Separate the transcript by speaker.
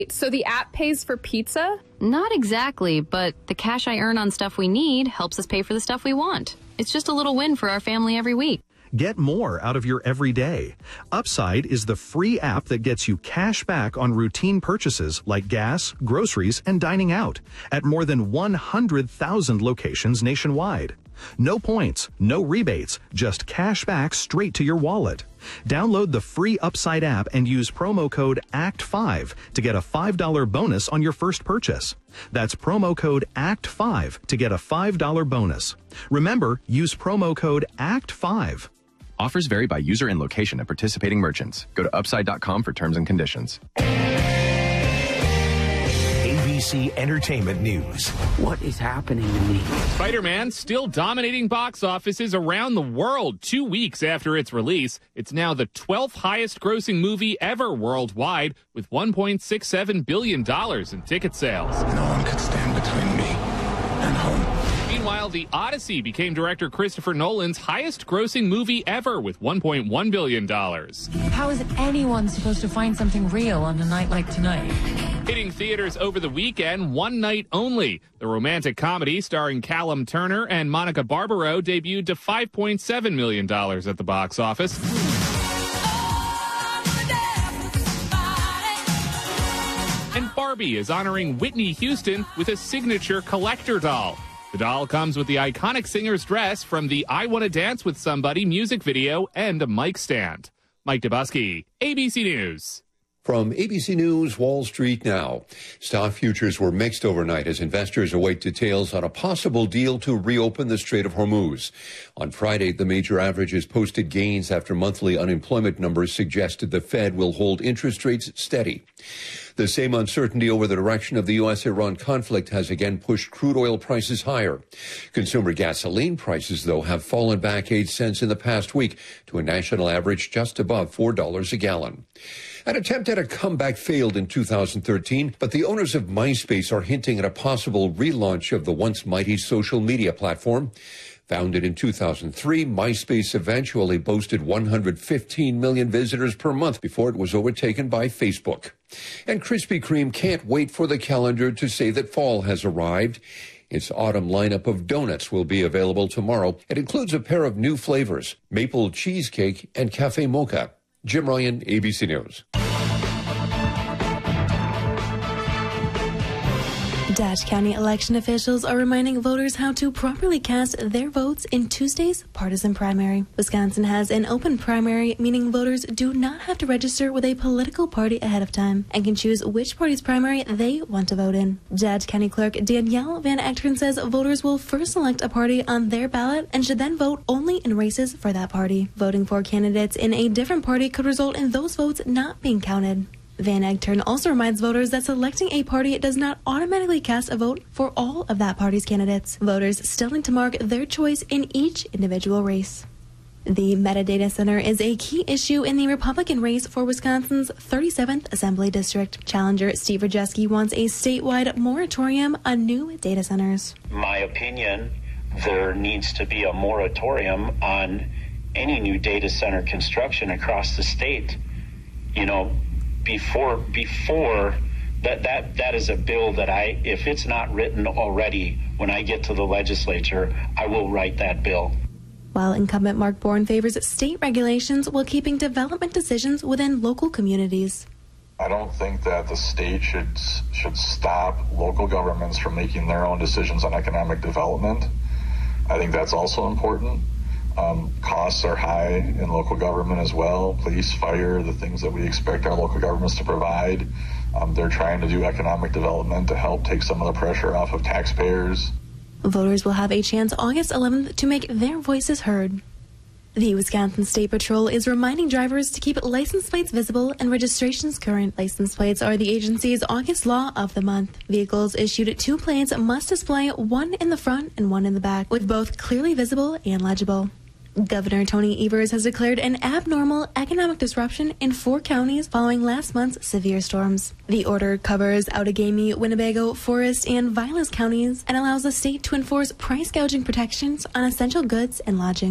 Speaker 1: So the app pays for pizza?
Speaker 2: Not exactly, but the cash I earn on stuff we need helps us pay for the stuff we want. It's just a little win for our family every week.
Speaker 3: Get more out of your everyday. Upside is the free app that gets you cash back on routine purchases like gas, groceries, and dining out at more than 100,000 locations nationwide. No points, no rebates, just cash back straight to your wallet. Download the free Upside app and use promo code ACT5 to get a $5 bonus on your first purchase. That's promo code ACT5 to get a $5 bonus. Remember, use promo code ACT5.
Speaker 4: Offers vary by user and location at participating merchants. Go to upside.com for terms and conditions.
Speaker 5: ABC Entertainment News.
Speaker 6: What is happening to me?
Speaker 7: Spider-Man still dominating box offices around the world 2 weeks after its release. It's now the 12th highest grossing movie ever worldwide with $1.67 billion in ticket sales.
Speaker 8: No one could stand between me and home.
Speaker 7: Meanwhile, The Odyssey became director Christopher Nolan's highest grossing movie ever with $1.1 billion.
Speaker 9: How is anyone supposed to find something real on a night like tonight?
Speaker 7: Hitting theaters over the weekend, One Night Only. The romantic comedy starring Callum Turner and Monica Barbaro debuted to $5.7 million at the box office. And Barbie is honoring Whitney Houston with a signature collector doll. The doll comes with the iconic singer's dress from the I Wanna Dance with Somebody music video and a mic stand. Mike Dubusky, ABC News.
Speaker 10: From ABC News, Wall Street now. Stock futures were mixed overnight as investors await details on a possible deal to reopen the Strait of Hormuz. On Friday, the major averages posted gains after monthly unemployment numbers suggested the Fed will hold interest rates steady. The same uncertainty over the direction of the U.S.-Iran conflict has again pushed crude oil prices higher. Consumer gasoline prices, though, have fallen back 8 cents in the past week to a national average just above $4 a gallon. An attempt at a comeback failed in 2013, but the owners of MySpace are hinting at a possible relaunch of the once mighty social media platform. Founded in 2003, MySpace eventually boasted 115 million visitors per month before it was overtaken by Facebook. And Krispy Kreme can't wait for the calendar to say that fall has arrived. Its autumn lineup of donuts will be available tomorrow. It includes a pair of new flavors, maple cheesecake and cafe mocha. Jim Ryan, ABC News.
Speaker 11: Dutch County election officials are reminding voters how to properly cast their votes in Tuesday's partisan primary. Wisconsin has an open primary, meaning voters do not have to register with a political party ahead of time and can choose which party's primary they want to vote in. Dutch County Clerk Danielle Van Echtern says voters will first select a party on their ballot and should then vote only in races for that party. Voting for candidates in a different party could result in those votes not being counted. Van Echtern also reminds voters that selecting a party does not automatically cast a vote for all of that party's candidates. Voters still need to mark their choice in each individual race. The metadata center is a key issue in the Republican race for Wisconsin's 37th Assembly District. Challenger Steve Rajewski wants a statewide moratorium on new data centers.
Speaker 12: In my opinion, there needs to be a moratorium on any new data center construction across the state. You know, before that is a bill that if it's not written already, when I get to the legislature, I will write that bill.
Speaker 11: While incumbent Mark Bourne favors state regulations while keeping development decisions within local communities.
Speaker 13: I don't think that the state should stop local governments from making their own decisions on economic development. I think that's also important. Costs are high in local government as well. Police, fire, the things that we expect our local governments to provide. They're trying to do economic development to help take some of the pressure off of taxpayers.
Speaker 11: Voters will have a chance August 11th to make their voices heard. The Wisconsin State Patrol is reminding drivers to keep license plates visible and registrations current. License plates are the agency's August law of the month. Vehicles issued 2 plates must display one in the front and one in the back, with both clearly visible and legible. Governor Tony Evers has declared an abnormal economic disruption in 4 counties following last month's severe storms. The order covers Outagamie, Winnebago, Forest, and Vilas counties and allows the state to enforce price gouging protections on essential goods and lodging.